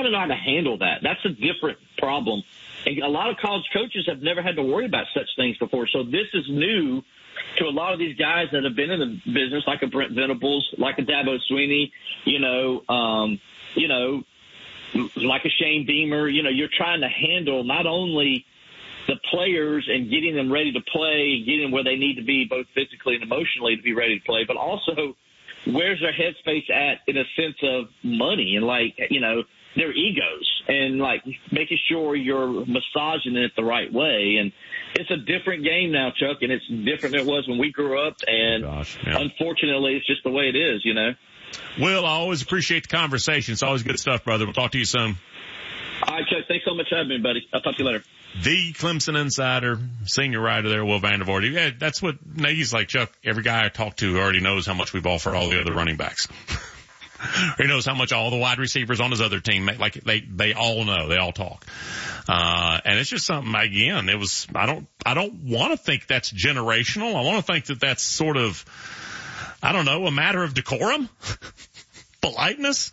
to know how to handle that. That's a different problem. And a lot of college coaches have never had to worry about such things before. So this is new to a lot of these guys that have been in the business, like a Brent Venables, like a Dabo Swinney, like a Shane Beamer. You're trying to handle not only the players and getting them ready to play, getting them where they need to be both physically and emotionally to be ready to play, but also where's their headspace at in a sense of money and their egos and making sure you're massaging it the right way. And it's a different game now, Chuck, and it's different than it was when we grew up. And unfortunately, it's just the way it is, Will, I always appreciate the conversation. It's always good stuff, brother. We'll talk to you soon. All right, Chuck. Thanks so much for having me, buddy. I'll talk to you later. The Clemson insider, senior writer there, Will Vandervoort. Yeah, that's what he's like, Chuck. Every guy I talk to already knows how much we've offered all the other running backs. He knows how much all the wide receivers on his other team, they all know, they all talk. And it's just something, again, I don't want to think that's generational. I want to think that that's sort of, I don't know, a matter of decorum, politeness.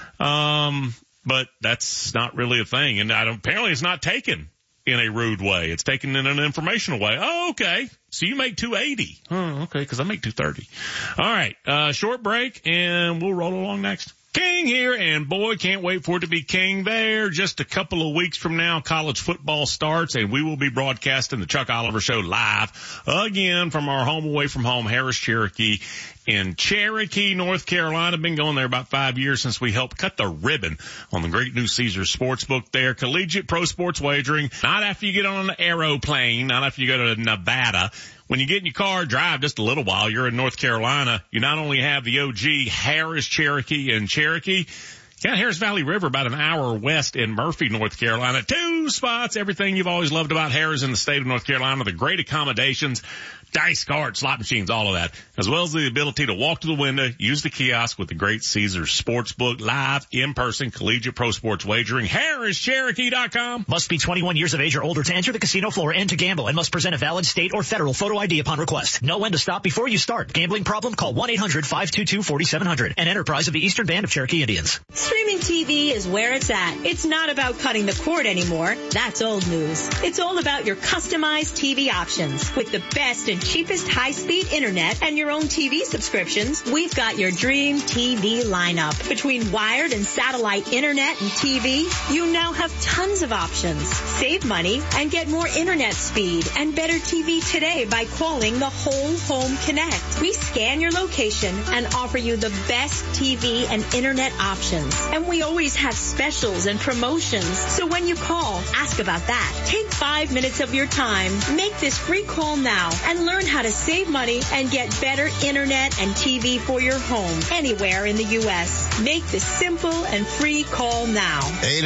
But that's not really a thing. And apparently it's not taken in a rude way. It's taken in an informational way. Oh, okay. So you make $280. Oh, okay. Cause I make $230. All right. Short break and we'll roll along next. King here, and boy, can't wait for it to be King there. Just a couple of weeks from now, college football starts, and we will be broadcasting the Chuck Oliver Show live again from our home away from home, Harris Cherokee in Cherokee, North Carolina. Been going there about 5 years since we helped cut the ribbon on the great new Caesars Sportsbook there. Collegiate pro sports wagering. Not after you get on an aeroplane, not after you go to Nevada. When you get in your car, drive just a little while. You're in North Carolina. You not only have the OG Harris Cherokee in Cherokee, you got Harris Valley River about an hour west in Murphy, North Carolina. 2 spots, everything you've always loved about Harris in the state of North Carolina, the great accommodations, dice cards, slot machines, all of that, as well as the ability to walk to the window, use the kiosk with the great Caesars Sportsbook, live, in-person, collegiate pro sports wagering. HarrisCherokee.com. Must be 21 years of age or older to enter the casino floor and to gamble, and must present a valid state or federal photo ID upon request. Know when to stop before you start. Gambling problem? Call 1-800-522-4700. An enterprise of the Eastern Band of Cherokee Indians. Streaming TV is where it's at. It's not about cutting the cord anymore. That's old news. It's all about your customized TV options. With the best and cheapest high-speed internet and your own TV subscriptions, we've got your dream TV lineup. Between wired and satellite internet and TV, you now have tons of options. Save money and get more internet speed and better TV today by calling the Whole Home Connect. We scan your location and offer you the best TV and internet options. And we always have specials and promotions. So when you call, ask about that. Take 5 minutes of your time. Make this free call now and learn how to save money and get better internet and TV for your home anywhere in the U.S. Make the simple and free call now.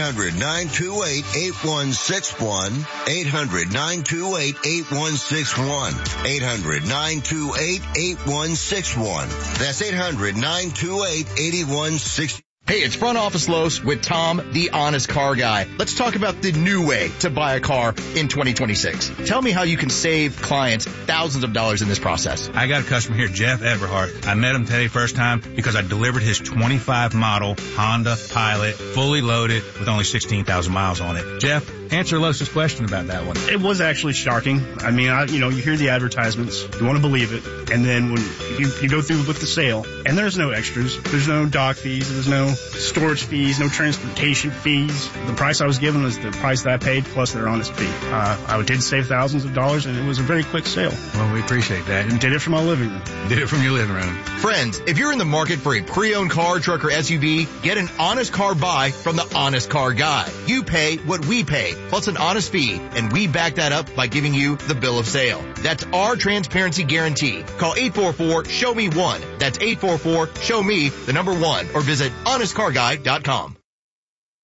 800-928-8161. 800-928-8161. 800-928-8161. That's 800-928-8161. Hey, it's Front Office Los with Tom, the Honest Car Guy. Let's talk about the new way to buy a car in 2026. Tell me how you can save clients thousands of dollars in this process. I got a customer here, Jeff Everhart. I met him today first time because I delivered his 25 model Honda Pilot, fully loaded with only 16,000 miles on it. Jeff, answer Los's question about that one. It was actually shocking. I mean, you hear the advertisements, you want to believe it, and then when you go through with the sale, and there's no extras, there's no dock fees, there's no storage fees, no transportation fees. The price I was given was the price that I paid plus their honest fee. I did save thousands of dollars, and it was a very quick sale. Well, we appreciate that. And did it from my living room. Did it from your living room. Friends, if you're in the market for a pre-owned car, truck, or SUV, get an honest car buy from the Honest Car Guy. You pay what we pay, plus an honest fee, and we back that up by giving you the bill of sale. That's our transparency guarantee. Call 844-SHOW-ME-1. That's 844-SHOW-ME, the number 1, or visit honestcarguy.com.